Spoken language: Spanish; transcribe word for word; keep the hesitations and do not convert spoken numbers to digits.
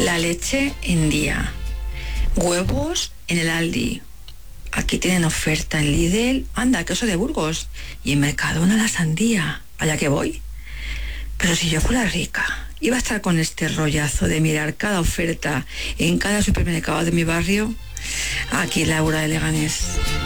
La leche en día. Huevos en el Aldi. Aquí tienen oferta en Lidl. Anda, queso de Burgos. Y en Mercadona la sandía. Allá que voy. Pero si yo fuera rica, iba a estar con este rollazo de mirar cada oferta en cada supermercado de mi barrio. Aquí Laura de Leganés.